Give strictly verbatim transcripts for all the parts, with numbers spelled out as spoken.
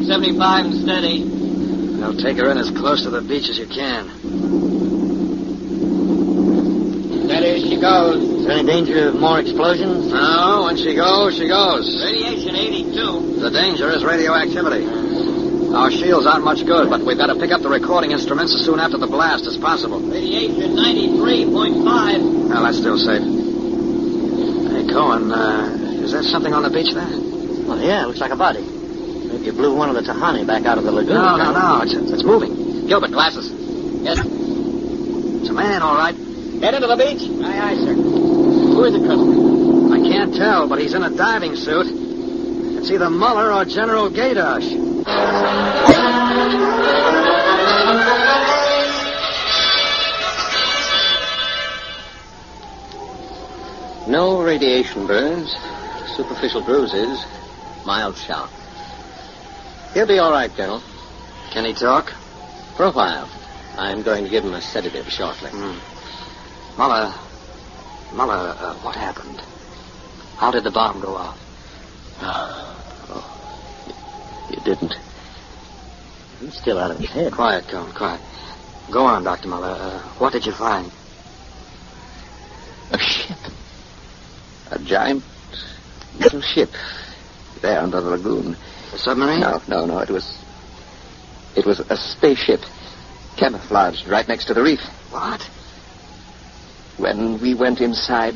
seventy-five and steady. Now take her in as close to the beach as you can. Steady she goes. Is there any danger of more explosions? No, when she goes, she goes. Radiation eighty-two. The danger is radioactivity. Our shields aren't much good, but we've got to pick up the recording instruments as soon after the blast as possible. Radiation ninety-three point five. Well, that's still safe. Hey, Cohen, uh, is that something on the beach there? Well, yeah, it looks like a body. Maybe you blew one of the Tahani back out of the lagoon. No, no, no. It's, it's moving. Gilbert, glasses. Yes. It's a man, all right. Get into the beach. Aye, aye, sir. Who is the customer? I can't tell, but he's in a diving suit. It's either Muller or General Gaydosh. No radiation burns, superficial bruises, mild shock. He'll be all right, Colonel. Can he talk? For a while. I'm going to give him a sedative shortly. Mm. Muller, Muller, uh, what happened? How did the bomb go off? Oh, you, you didn't. He's still out of his head. Quiet, Cohen, quiet. Go on, Doctor Muller. Uh, what did you find? A ship. A giant little ship there under the lagoon. A submarine? No, no, no. It was... It was a spaceship camouflaged right next to the reef. What? When we went inside,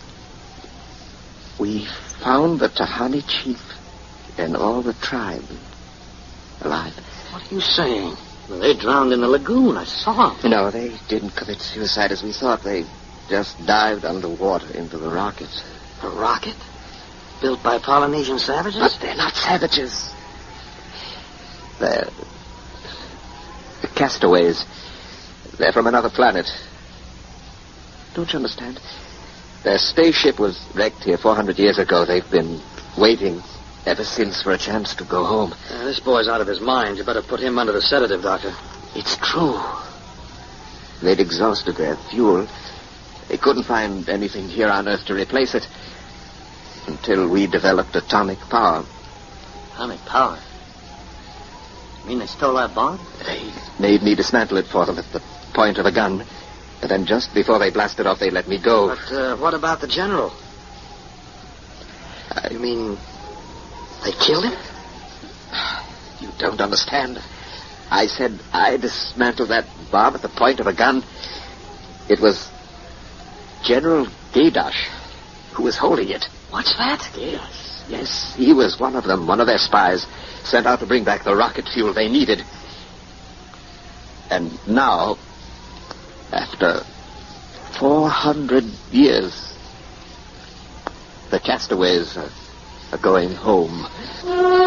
we found the Tahani chief and all the tribe alive. What are you saying? Well, they drowned in the lagoon. I saw them. No, they didn't commit suicide as we thought. They just dived underwater into the rockets. A rocket? Built by Polynesian savages? But they're not savages. They're... the castaways. They're from another planet. Don't you understand? Their spaceship was wrecked here four hundred years ago. They've been waiting ever since for a chance to go home. Uh, this boy's out of his mind. You better put him under the sedative, Doctor. It's true. They'd exhausted their fuel. They couldn't find anything here on Earth to replace it until we developed atomic power. Atomic power? You mean they stole that bomb? They made me dismantle it for them at the point of a gun. And then just before they blasted off, they let me go. But uh, what about the general? I... You mean they killed him? You don't understand. I said I dismantled that bomb at the point of a gun. It was General Gaydosh who was holding it. What's that? Yes, yes. He was one of them, one of their spies, sent out to bring back the rocket fuel they needed. And now, after four hundred years, the castaways are, are going home.